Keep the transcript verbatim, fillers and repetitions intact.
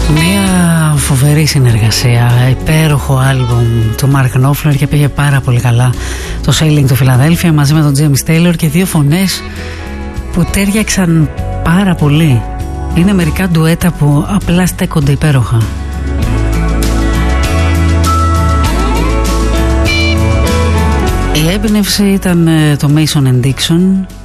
Μια φοβερή συνεργασία, υπέροχο άλμπουμ του Mark Knopfler και πήγε πάρα πολύ καλά το Sailing του Φιλαδέλφια μαζί με τον James Taylor και δύο φωνές που τέριαξαν πάρα πολύ. Είναι μερικά ντουέτα που απλά στέκονται υπέροχα. Η έμπνευση ήταν το Mason and Dixon